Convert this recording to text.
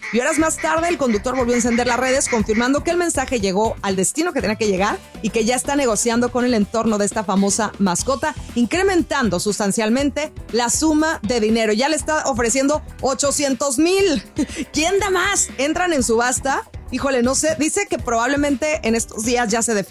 Y horas más tarde, el conductor volvió a encender las redes, confirmando que el mensaje llegó al destino que tenía que llegar y que ya está negociando con el entorno de esta famosa mascota, incrementando sustancialmente la suma de dinero. Ya le está ofreciendo 800,000. ¿Quién da más? Entran en subasta. Híjole, no sé. Dice que probablemente en estos días ya se define